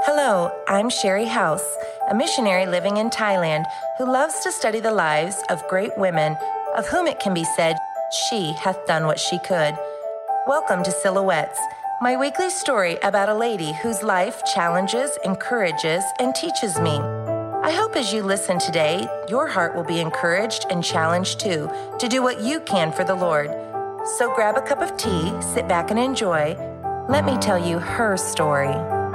Hello, I'm Sherry House, a missionary living in Thailand who loves to study the lives of great women, of whom it can be said, she hath done what she could. Welcome to Silhouettes, my weekly story about a lady whose life challenges, encourages, and teaches me. I hope as you listen today, your heart will be encouraged and challenged too to do what you can for the Lord. So grab a cup of tea, sit back and enjoy. Let me tell you her story.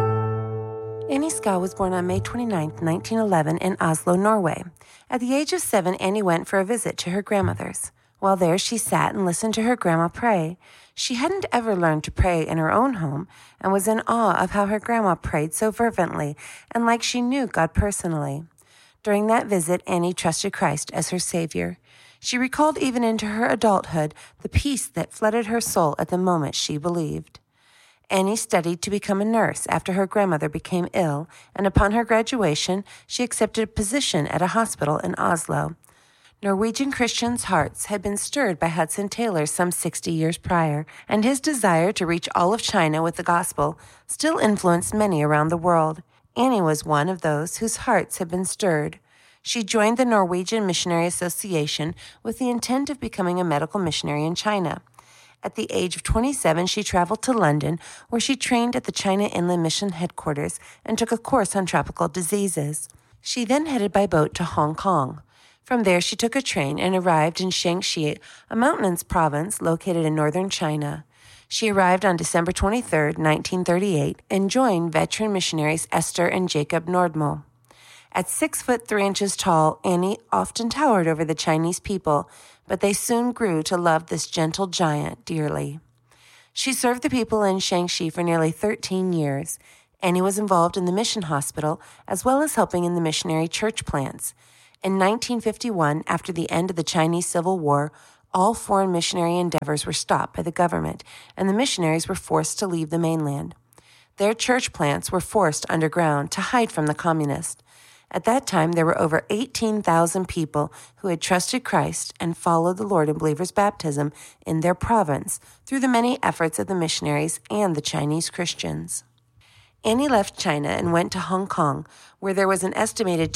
Annie Skau was born on May 29, 1911 in Oslo, Norway. At the age of 7, Annie went for a visit to her grandmother's. While there, she sat and listened to her grandma pray. She hadn't ever learned to pray in her own home and was in awe of how her grandma prayed so fervently and like she knew God personally. During that visit, Annie trusted Christ as her Savior. She recalled even into her adulthood the peace that flooded her soul at the moment she believed. Annie studied to become a nurse after her grandmother became ill, and upon her graduation, she accepted a position at a hospital in Oslo. Norwegian Christians' hearts had been stirred by Hudson Taylor some 60 years prior, and his desire to reach all of China with the gospel still influenced many around the world. Annie was one of those whose hearts had been stirred. She joined the Norwegian Missionary Association with the intent of becoming a medical missionary in China. At the age of 27, she traveled to London, where she trained at the China Inland Mission headquarters and took a course on tropical diseases. She then headed by boat to Hong Kong. From there, she took a train and arrived in Shaanxi, a mountainous province located in northern China. She arrived on December 23, 1938, and joined veteran missionaries Esther and Jacob Nordmo. At 6 foot 3 inches tall, Annie often towered over the Chinese people, but they soon grew to love this gentle giant dearly. She served the people in Shaanxi for nearly 13 years. Annie was involved in the mission hospital as well as helping in the missionary church plants. In 1951, after the end of the Chinese Civil War, all foreign missionary endeavors were stopped by the government, and the missionaries were forced to leave the mainland. Their church plants were forced underground to hide from the communists. At that time, there were over 18,000 people who had trusted Christ and followed the Lord in believers' baptism in their province through the many efforts of the missionaries and the Chinese Christians. Annie left China and went to Hong Kong, where there was an estimated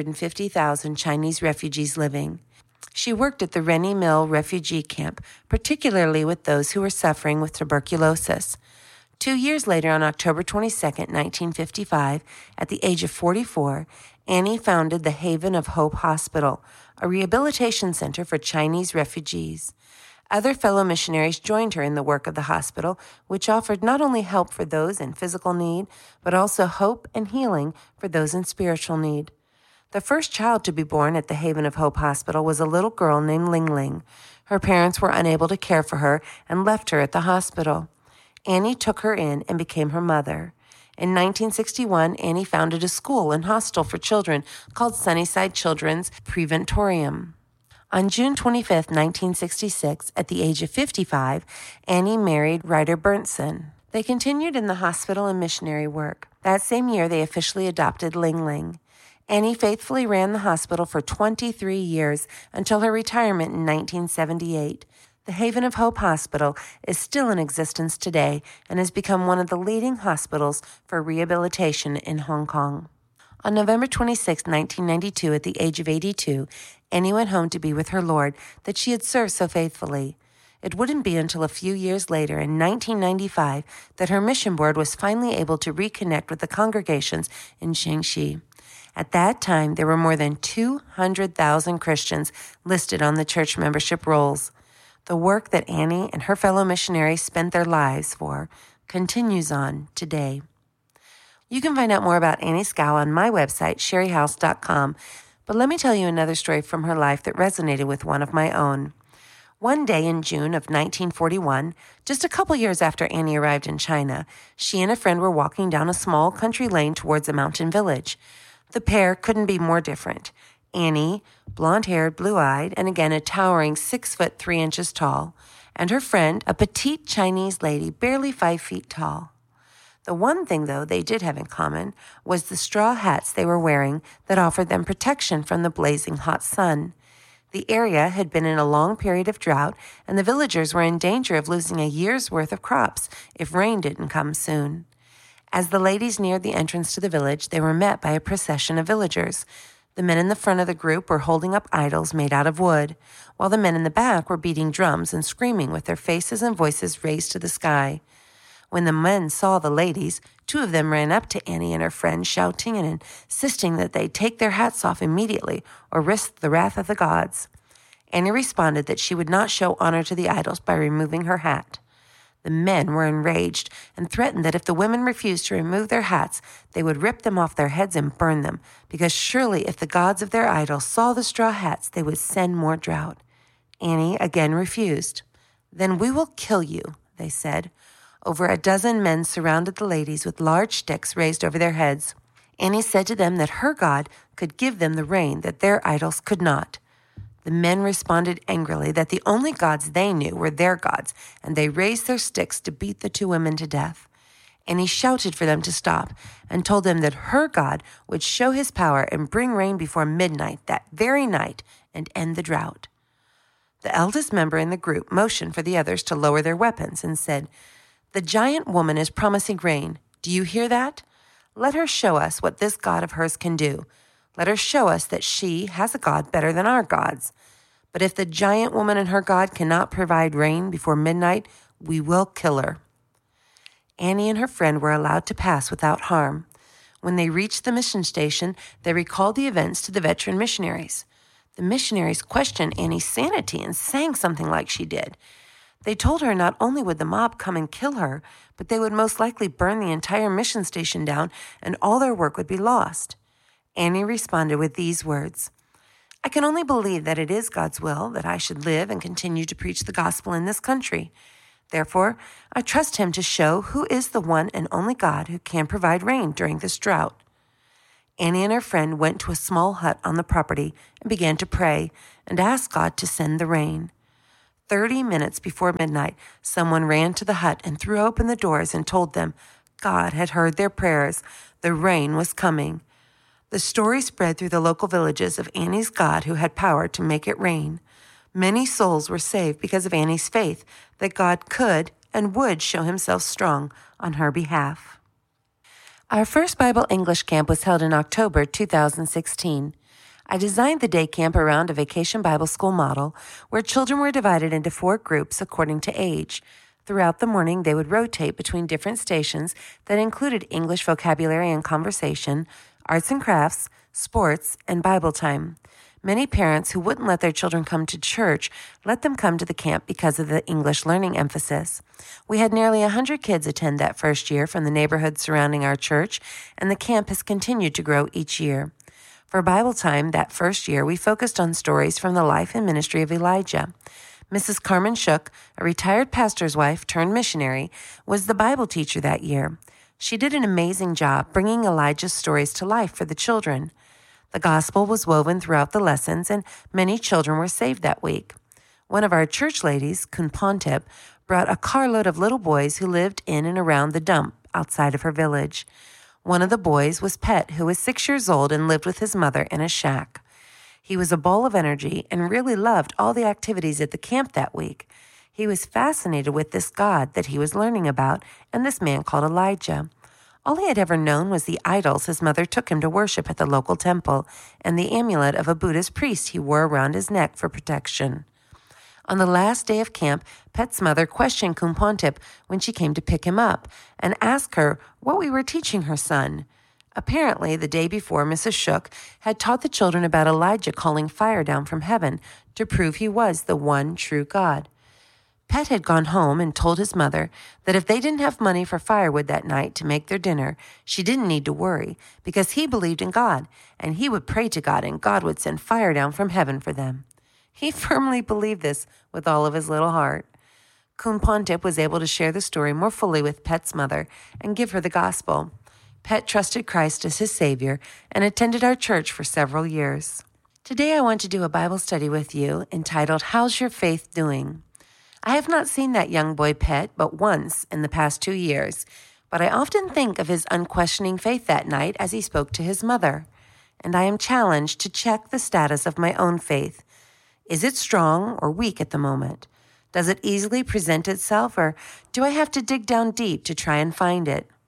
250,000 Chinese refugees living. She worked at the Rennie Mill refugee camp, particularly with those who were suffering with tuberculosis. 2 years later, on October 22, 1955, at the age of 44, Annie founded the Haven of Hope Hospital, a rehabilitation center for Chinese refugees. Other fellow missionaries joined her in the work of the hospital, which offered not only help for those in physical need, but also hope and healing for those in spiritual need. The first child to be born at the Haven of Hope Hospital was a little girl named Ling Ling. Her parents were unable to care for her and left her at the hospital. Annie took her in and became her mother. In 1961, Annie founded a school and hostel for children called Sunnyside Children's Preventorium. On June 25, 1966, at the age of 55, Annie married Ryder Berntsen. They continued in the hospital and missionary work. That same year, they officially adopted Ling Ling. Annie faithfully ran the hospital for 23 years until her retirement in 1978. The Haven of Hope Hospital is still in existence today and has become one of the leading hospitals for rehabilitation in Hong Kong. On November 26, 1992, at the age of 82, Annie went home to be with her Lord that she had served so faithfully. It wouldn't be until a few years later, in 1995, that her mission board was finally able to reconnect with the congregations in Shaanxi. At that time, there were more than 200,000 Christians listed on the church membership rolls. The work that Annie and her fellow missionaries spent their lives for continues on today. You can find out more about Annie Skau on my website, sherryhouse.com, but let me tell you another story from her life that resonated with one of my own. One day in June of 1941, just a couple years after Annie arrived in China, she and a friend were walking down a small country lane towards a mountain village. The pair couldn't be more different. Annie, blonde-haired, blue-eyed, and again a towering 6 foot 3 inches tall, and her friend, a petite Chinese lady, barely 5 feet tall. The one thing, though, they did have in common was the straw hats they were wearing that offered them protection from the blazing hot sun. The area had been in a long period of drought, and the villagers were in danger of losing a year's worth of crops if rain didn't come soon. As the ladies neared the entrance to the village, they were met by a procession of villagers. The men in the front of the group were holding up idols made out of wood, while the men in the back were beating drums and screaming with their faces and voices raised to the sky. When the men saw the ladies, 2 of them ran up to Annie and her friend, shouting and insisting that they take their hats off immediately or risk the wrath of the gods. Annie responded that she would not show honor to the idols by removing her hat. The men were enraged and threatened that if the women refused to remove their hats, they would rip them off their heads and burn them, because surely if the gods of their idols saw the straw hats, they would send more drought. Annie again refused. "Then we will kill you," they said. Over a dozen men surrounded the ladies with large sticks raised over their heads. Annie said to them that her God could give them the rain that their idols could not. The men responded angrily that the only gods they knew were their gods, and they raised their sticks to beat the 2 women to death. Annie shouted for them to stop and told them that her God would show his power and bring rain before midnight that very night and end the drought. The eldest member in the group motioned for the others to lower their weapons and said, "The giant woman is promising rain. Do you hear that? Let her show us what this God of hers can do. Let her show us that she has a God better than our gods. But if the giant woman and her God cannot provide rain before midnight, we will kill her." Annie and her friend were allowed to pass without harm. When they reached the mission station, they recalled the events to the veteran missionaries. The missionaries questioned Annie's sanity and sang something like she did. They told her not only would the mob come and kill her, but they would most likely burn the entire mission station down and all their work would be lost. Annie responded with these words, "I can only believe that it is God's will that I should live and continue to preach the gospel in this country. Therefore, I trust him to show who is the one and only God who can provide rain during this drought." Annie and her friend went to a small hut on the property and began to pray and ask God to send the rain. 30 minutes before midnight, someone ran to the hut and threw open the doors and told them God had heard their prayers. The rain was coming. The story spread through the local villages of Annie's God who had power to make it rain. Many souls were saved because of Annie's faith that God could and would show himself strong on her behalf. Our first Bible English camp was held in October 2016. I designed the day camp around a vacation Bible school model where children were divided into 4 groups according to age. Throughout the morning, they would rotate between different stations that included English vocabulary and conversation, arts and crafts, sports, and Bible time. Many parents who wouldn't let their children come to church let them come to the camp because of the English learning emphasis. We had nearly 100 kids attend that first year from the neighborhood surrounding our church, and the camp has continued to grow each year. For Bible time that first year, we focused on stories from the life and ministry of Elijah. Mrs. Carmen Shook, a retired pastor's wife turned missionary, was the Bible teacher that year. She did an amazing job bringing Elijah's stories to life for the children. The gospel was woven throughout the lessons, and many children were saved that week. One of our church ladies, Kun Pontip, brought a carload of little boys who lived in and around the dump outside of her village. One of the boys was Pet, who was 6 years old and lived with his mother in a shack. He was a ball of energy and really loved all the activities at the camp that week. He was fascinated with this God that he was learning about and this man called Elijah. All he had ever known was the idols his mother took him to worship at the local temple and the amulet of a Buddhist priest he wore around his neck for protection. On the last day of camp, Pet's mother questioned Kun Pontip when she came to pick him up and asked her what we were teaching her son. Apparently, the day before, Mrs. Shook had taught the children about Elijah calling fire down from heaven to prove he was the one true God. Pet had gone home and told his mother that if they didn't have money for firewood that night to make their dinner, she didn't need to worry because he believed in God and he would pray to God and God would send fire down from heaven for them. He firmly believed this with all of his little heart. Kun Pontip was able to share the story more fully with Pet's mother and give her the gospel. Pet trusted Christ as his Savior and attended our church for several years. Today I want to do a Bible study with you entitled, How's Your Faith Doing? I have not seen that young boy Pet but once in the past 2 years, but I often think of his unquestioning faith that night as he spoke to his mother, and I am challenged to check the status of my own faith. Is it strong or weak at the moment? Does it easily present itself, or do I have to dig down deep to try and find it?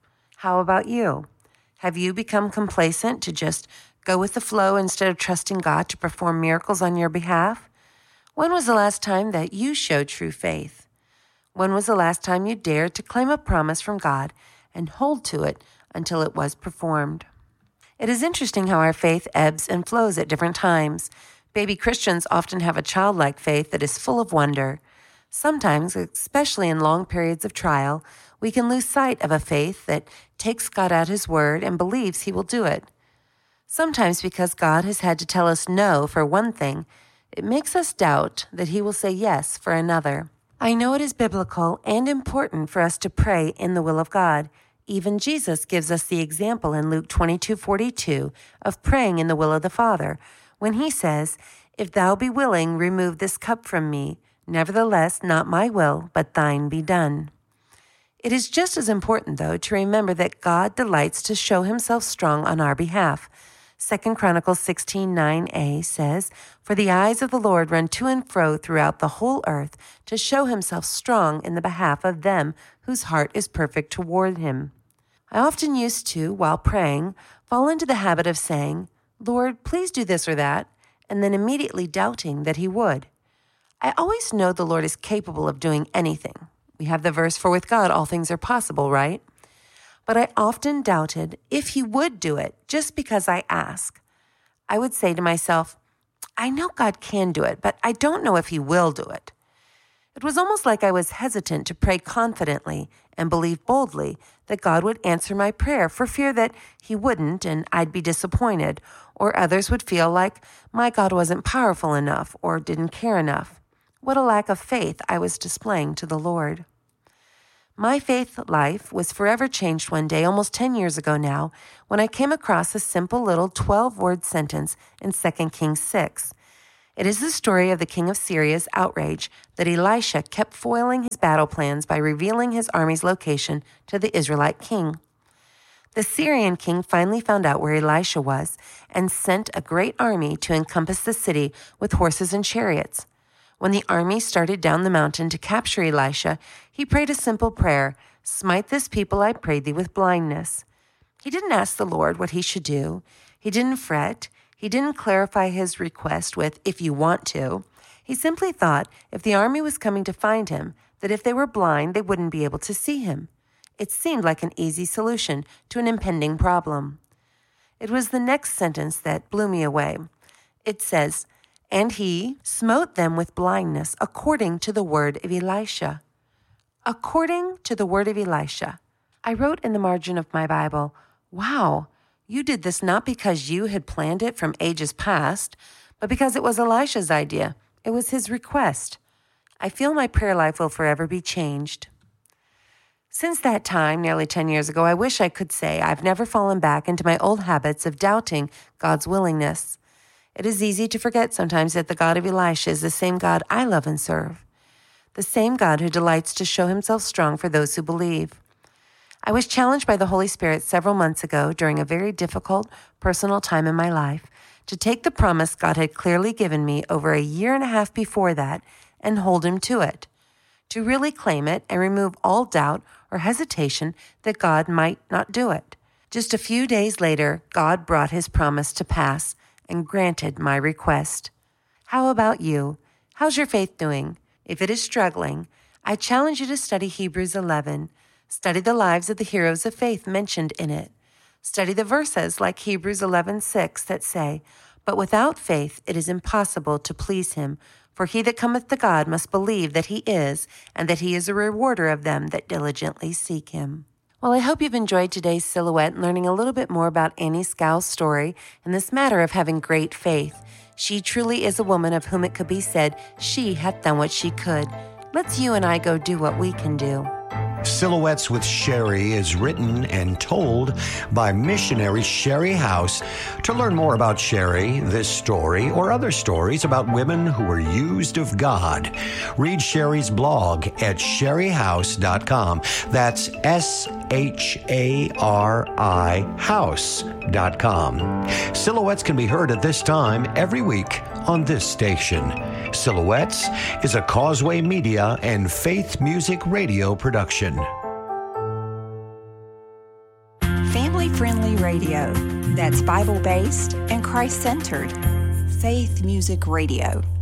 How about you? Have you become complacent to just go with the flow instead of trusting God to perform miracles on your behalf? When was the last time that you showed true faith? When was the last time you dared to claim a promise from God and hold to it until it was performed? It is interesting how our faith ebbs and flows at different times. Baby Christians often have a childlike faith that is full of wonder. Sometimes, especially in long periods of trial, we can lose sight of a faith that takes God at His word and believes He will do it. Sometimes, because God has had to tell us no for one thing, it makes us doubt that He will say yes for another. I know it is biblical and important for us to pray in the will of God. Even Jesus gives us the example in Luke 22:42 of praying in the will of the Father, when He says, "If thou be willing, remove this cup from me. Nevertheless, not my will, but thine be done." It is just as important, though, to remember that God delights to show Himself strong on our behalf. 2 Chronicles 16:9a says, "For the eyes of the Lord run to and fro throughout the whole earth to show Himself strong in the behalf of them whose heart is perfect toward Him." I often used to, while praying, fall into the habit of saying, "Lord, please do this or that," and then immediately doubting that He would. I always know the Lord is capable of doing anything. We have the verse, "For with God all things are possible," right? But I often doubted if He would do it just because I ask. I would say to myself, I know God can do it, but I don't know if He will do it. It was almost like I was hesitant to pray confidently and believe boldly that God would answer my prayer for fear that He wouldn't and I'd be disappointed, or others would feel like my God wasn't powerful enough or didn't care enough. What a lack of faith I was displaying to the Lord. My faith life was forever changed one day, almost 10 years ago now, when I came across a simple little 12-word sentence in 2 Kings 6. It is the story of the king of Syria's outrage that Elisha kept foiling his battle plans by revealing his army's location to the Israelite king. The Syrian king finally found out where Elisha was and sent a great army to encompass the city with horses and chariots. When the army started down the mountain to capture Elisha, he prayed a simple prayer, "Smite this people, I pray thee, with blindness." He didn't ask the Lord what he should do. He didn't fret. He didn't clarify his request with, "if you want to." He simply thought if the army was coming to find him, that if they were blind, they wouldn't be able to see him. It seemed like an easy solution to an impending problem. It was the next sentence that blew me away. It says, "And he smote them with blindness according to the word of Elisha." According to the word of Elisha. I wrote in the margin of my Bible, "Wow, you did this not because you had planned it from ages past, but because it was Elisha's idea. It was his request." I feel my prayer life will forever be changed. Since that time, nearly 10 years ago, I wish I could say I've never fallen back into my old habits of doubting God's willingness. It is easy to forget sometimes that the God of Elisha is the same God I love and serve, the same God who delights to show Himself strong for those who believe. I was challenged by the Holy Spirit several months ago during a very difficult personal time in my life to take the promise God had clearly given me over a year and a half before that and hold Him to it, to really claim it and remove all doubt or hesitation that God might not do it. Just a few days later, God brought His promise to pass and granted my request. How about you? How's your faith doing? If it is struggling, I challenge you to study Hebrews 11. Study the lives of the heroes of faith mentioned in it. Study the verses like Hebrews 11:6 that say, "But without faith it is impossible to please Him, for he that cometh to God must believe that He is, and that He is a rewarder of them that diligently seek Him." Well, I hope you've enjoyed today's Silhouette, learning a little bit more about Annie Skou's story and this matter of having great faith. She truly is a woman of whom it could be said, she hath done what she could. Let's you and I go do what we can do. Silhouettes with Sherry is written and told by missionary Sherry House. To learn more about Sherry, this story, or other stories about women who were used of God, read Sherry's blog at sherryhouse.com. That's SHARI house.com. Silhouettes can be heard at this time every week on this station. Silhouettes is a Causeway Media and Faith Music Radio production. radio that's Bible-based and Christ-centered. Faith Music Radio.